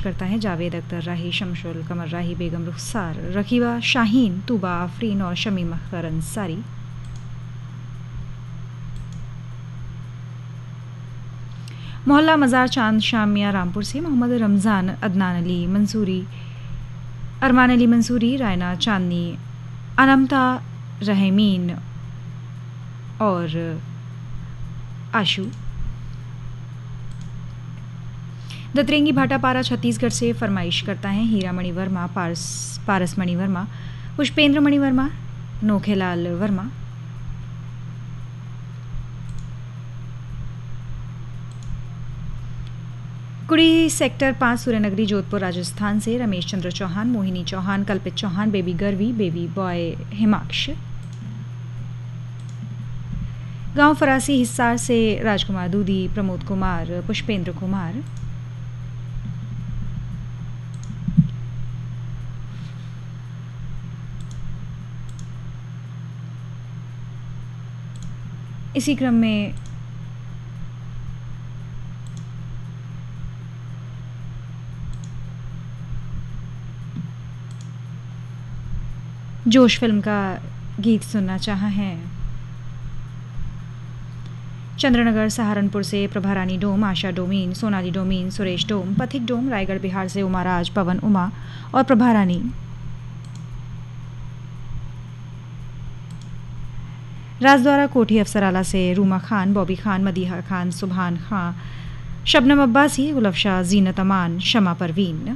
करता है जावेद अख्तर राही, शमशुल कमर राही, बेगम रुखसार, रकीबा शाहीन, तूबा आफरीन और शमीम अख्तर अंसारी। मोहल्ला मज़ार चांद शामिया रामपुर से मोहम्मद रमज़ान, अदनान अली मंसूरी, अरमान अली मंसूरी, रायना चांदनी, अनमता रहमीन और आशू। दतरेंगी भाटापारा छत्तीसगढ़ से फरमाइश करता है हीरा मणि वर्मा, पारस मणि वर्मा, पुष्पेंद्र मणि वर्मा, नोखेलाल वर्मा। कुड़ी सेक्टर 5 सूर्यनगरी जोधपुर राजस्थान से रमेश चंद्र चौहान, मोहिनी चौहान, कल्पित चौहान, बेबी गर्वी, बेबी बॉय हिमाक्ष। गांव फरासी हिस्सार से राजकुमार दूधी, प्रमोद कुमार, पुष्पेंद्र कुमार। इसी क्रम में जोश फिल्म का गीत सुनना चाहा है चंद्रनगर सहारनपुर से प्रभा रानी डोम, आशा डोमीन, सोनाली डोमीन, सुरेश डोम, पथिक डोम, रायगढ़ बिहार से उमाराज, पवन उमा और प्रभा रानी। राजद्वारा कोठी अफसराला से रूमा खान, बॉबी खान, मदीहा खान, सुबहान खां, शबनम अब्बासी, गुलफशा, जीनत अमान, शमा परवीन।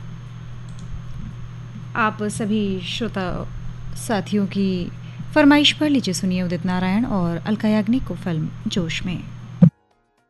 आप सभी श्रोता साथियों की फरमाइश पर लीजिए सुनिए उदित नारायण और अलका याग्निक को फिल्म जोश में।